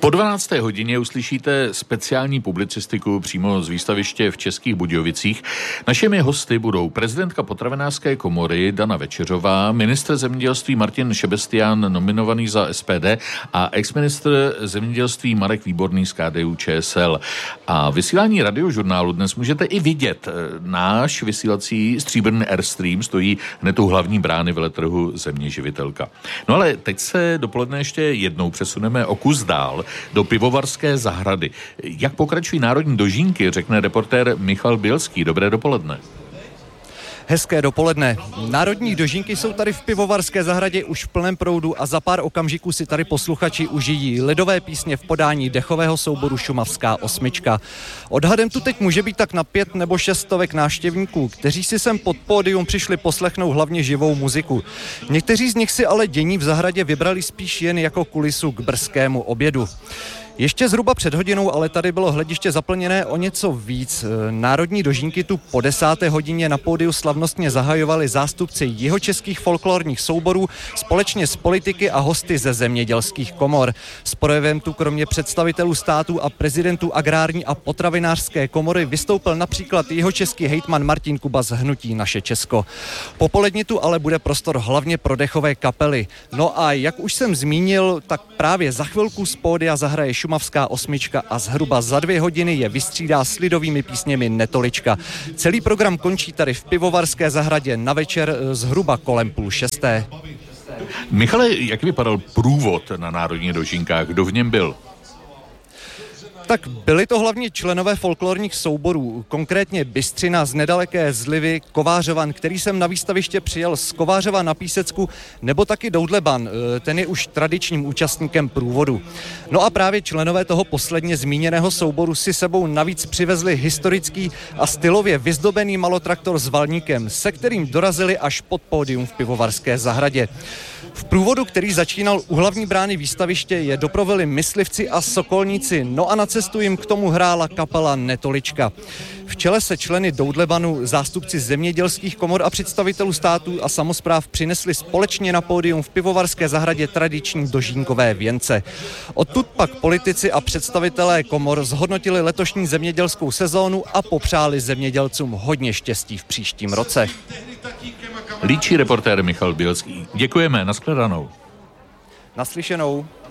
Po 12. hodině uslyšíte speciální publicistiku přímo z výstaviště v Českých Budějovicích. Našimi hosty budou prezidentka Potravinářské komory Dana Večeřová, ministr zemědělství Martin Šebestián, nominovaný za SPD, a exministr zemědělství Marek Výborný z KDU-ČSL. A vysílání radiožurnálu dnes můžete i vidět. Náš vysílací stříbrný Airstream stojí hned u hlavní brány veletrhu Země živitelka. No ale teď se dopoledne ještě jednou přesuneme o kus dál do Pivovarské zahrady. Jak pokračují národní dožínky, řekne reportér Michal Bělský. Dobré dopoledne. Hezké dopoledne. Národní dožínky jsou tady v Pivovarské zahradě už v plném proudu a za pár okamžiků si tady posluchači užijí lidové písně v podání dechového souboru Šumavská osmička. Odhadem tu teď může být tak na 5 nebo 6 stovek návštěvníků, kteří si sem pod pódium přišli poslechnout hlavně živou muziku. Někteří z nich si ale dění v zahradě vybrali spíš jen jako kulisu k brzkému obědu. Ještě zhruba před hodinou, ale tady bylo hlediště zaplněné o něco víc. Národní dožínky tu po 10. hodině na pódiu slavnostně zahajovali zástupci jihočeských folklorních souborů společně s politiky a hosty ze zemědělských komor. S projevem tu kromě představitelů států a prezidentů agrární a potravinářské komory vystoupil například jihočeský hejtman Martin Kuba z hnutí Naše Česko. Popoledni tu ale bude prostor hlavně pro dechové kapely. No a jak už jsem zmínil, tak právě za chvilku z pódia zahraje Šumavská osmička a zhruba za 2 hodiny je vystřídá s lidovými písněmi Netolička. Celý program končí tady v Pivovarské zahradě na večer zhruba kolem 5:30. Michale, jak vypadal průvod na národních dožínkách? Kdo v něm byl? Tak byli to hlavně členové folklorních souborů, konkrétně Bystřina z nedaleké Zlivy, Kovářovan, který sem na výstaviště přijel z Kovářova na Písecku, nebo taky Doudleban, ten je už tradičním účastníkem průvodu. No a právě členové toho posledně zmíněného souboru si sebou navíc přivezli historický a stylově vyzdobený malotraktor s valníkem, se kterým dorazili až pod pódium v Pivovarské zahradě. V průvodu, který začínal u hlavní brány výstaviště, je doproveli myslivci a sokolníci, no a na cestu jim k tomu hrála kapela Netolička. V čele se členy Doudlebanu zástupci zemědělských komor a představitelů států a samospráv přinesli společně na pódium v Pivovarské zahradě tradiční dožínkové věnce. Odtud pak politici a představitelé komor zhodnotili letošní zemědělskou sezónu a popřáli zemědělcům hodně štěstí v příštím roce. Líčí reportér Michal Bělský. Děkujeme, nashledanou. Naslyšenou.